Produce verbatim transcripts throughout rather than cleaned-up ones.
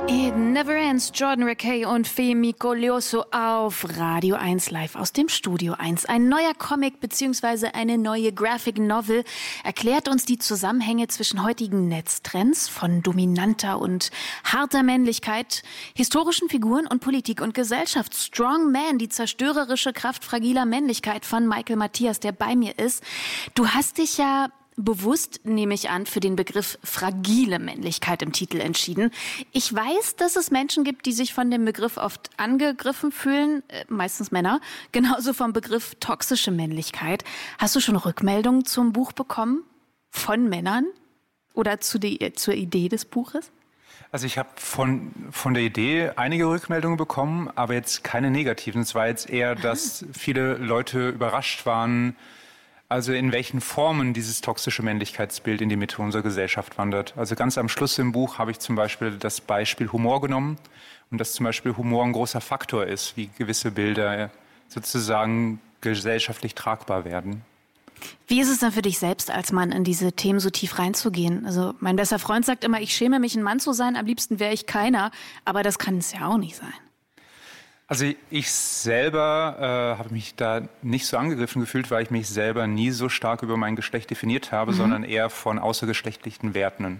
It Never Ends, Jordan Rakei und Femi Koleoso auf Radio eins live aus dem Studio eins. Ein neuer Comic bzw. eine neue Graphic Novel erklärt uns die Zusammenhänge zwischen heutigen Netztrends von dominanter und harter Männlichkeit, historischen Figuren und Politik und Gesellschaft. Strong Man, die zerstörerische Kraft fragiler Männlichkeit von Michael Matthias, der bei mir ist. Du hast dich ja bewusst, nehme ich an, für den Begriff fragile Männlichkeit im Titel entschieden. Ich weiß, dass es Menschen gibt, die sich von dem Begriff oft angegriffen fühlen, äh, meistens Männer, genauso vom Begriff toxische Männlichkeit. Hast du schon Rückmeldungen zum Buch bekommen? Von Männern? Oder zu die, zur Idee des Buches? Also ich habe von, von der Idee einige Rückmeldungen bekommen, aber jetzt keine negativen. Es war jetzt eher, dass viele Leute überrascht waren, also in welchen Formen dieses toxische Männlichkeitsbild in die Mitte unserer Gesellschaft wandert. Also ganz am Schluss im Buch habe ich zum Beispiel das Beispiel Humor genommen und dass zum Beispiel Humor ein großer Faktor ist, wie gewisse Bilder sozusagen gesellschaftlich tragbar werden. Wie ist es dann für dich selbst, als Mann in diese Themen so tief reinzugehen? Also mein bester Freund sagt immer, ich schäme mich, ein Mann zu sein, am liebsten wäre ich keiner, aber das kann es ja auch nicht sein. Also ich selber äh, habe mich da nicht so angegriffen gefühlt, weil ich mich selber nie so stark über mein Geschlecht definiert habe, mhm. sondern eher von außergeschlechtlichen Werten.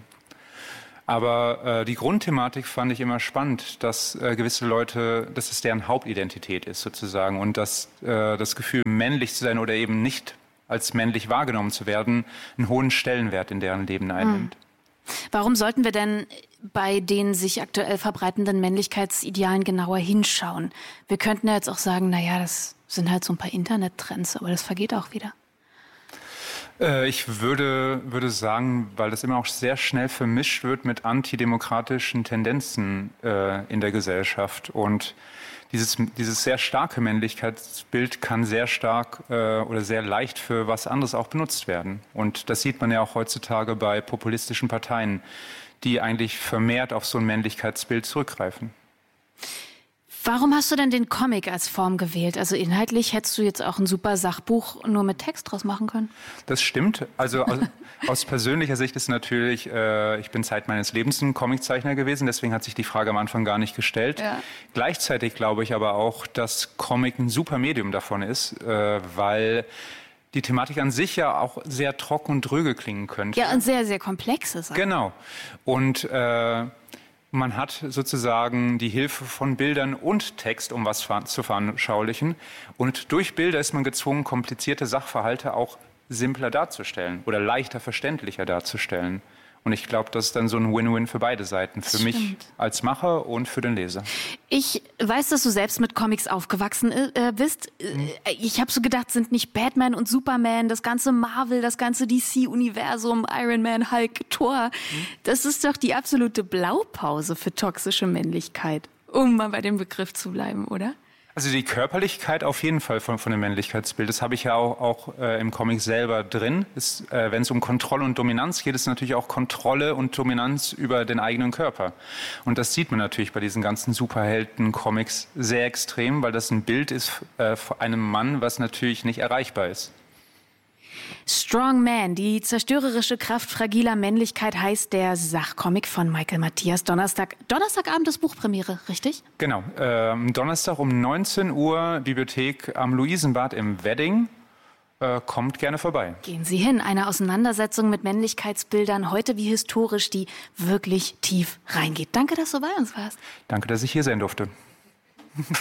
Aber äh, die Grundthematik fand ich immer spannend, dass äh, gewisse Leute, dass es deren Hauptidentität ist sozusagen und dass äh, das Gefühl, männlich zu sein oder eben nicht als männlich wahrgenommen zu werden, einen hohen Stellenwert in deren Leben einnimmt. Mhm. Warum sollten wir denn bei den sich aktuell verbreitenden Männlichkeitsidealen genauer hinschauen? Wir könnten ja jetzt auch sagen, naja, das sind halt so ein paar Internettrends, aber das vergeht auch wieder. Äh, ich würde, würde sagen, weil das immer auch sehr schnell vermischt wird mit antidemokratischen Tendenzen äh, in der Gesellschaft. Und dieses, dieses sehr starke Männlichkeitsbild kann sehr stark äh, oder sehr leicht für was anderes auch benutzt werden. Und das sieht man ja auch heutzutage bei populistischen Parteien, die eigentlich vermehrt auf so ein Männlichkeitsbild zurückgreifen. Warum hast du denn den Comic als Form gewählt? Also inhaltlich hättest du jetzt auch ein super Sachbuch nur mit Text draus machen können. Das stimmt. Also aus, aus persönlicher Sicht ist natürlich, äh, ich bin Zeit meines Lebens ein Comiczeichner gewesen, deswegen hat sich die Frage am Anfang gar nicht gestellt. Ja. Gleichzeitig glaube ich aber auch, dass Comic ein super Medium davon ist, äh, weil die Thematik an sich ja auch sehr trocken und dröge klingen könnte. Ja, und sehr, sehr komplex ist. Genau. Und äh, man hat sozusagen die Hilfe von Bildern und Text, um was zu veranschaulichen. Und durch Bilder ist man gezwungen, komplizierte Sachverhalte auch simpler darzustellen oder leichter verständlicher darzustellen. Und ich glaube, das ist dann so ein Win-Win für beide Seiten. Für Stimmt. mich als Macher und für den Leser. Ich weiß, dass du selbst mit Comics aufgewachsen äh, bist. Mhm. Ich habe so gedacht, sind nicht Batman und Superman, das ganze Marvel, das ganze D C-Universum, Iron Man, Hulk, Thor. Mhm. Das ist doch die absolute Blaupause für toxische Männlichkeit, um mal bei dem Begriff zu bleiben, oder? Also die Körperlichkeit auf jeden Fall von, von dem Männlichkeitsbild. Das habe ich ja auch, auch äh, im Comic selber drin. Äh, wenn es um Kontrolle und Dominanz geht, ist natürlich auch Kontrolle und Dominanz über den eigenen Körper. Und das sieht man natürlich bei diesen ganzen Superhelden-Comics sehr extrem, weil das ein Bild ist äh, von einem Mann, was natürlich nicht erreichbar ist. Strong Man, die zerstörerische Kraft fragiler Männlichkeit heißt der Sachcomic von Michael Matthias. Donnerstag, Donnerstagabend ist Buchpremiere, richtig? Genau, ähm, Donnerstag um neunzehn Uhr, Bibliothek am Luisenbad im Wedding. Äh, kommt gerne vorbei. Gehen Sie hin, eine Auseinandersetzung mit Männlichkeitsbildern, heute wie historisch, die wirklich tief reingeht. Danke, dass du bei uns warst. Danke, dass ich hier sein durfte.